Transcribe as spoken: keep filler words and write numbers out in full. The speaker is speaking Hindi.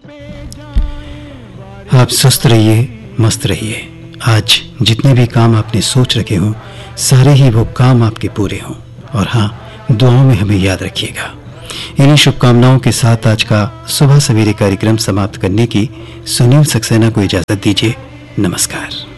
आप स्वस्थ रहिए, मस्त रहिए। आज जितने भी काम आपने सोच रखे हों, सारे ही वो काम आपके पूरे हों। और हाँ, दुआओं में हमें याद रखिएगा। इन्हीं शुभकामनाओं के साथ आज का सुबह सवेरे कार्यक्रम समाप्त करने की सुनील सक्सेना को इजाजत दीजिए। नमस्कार।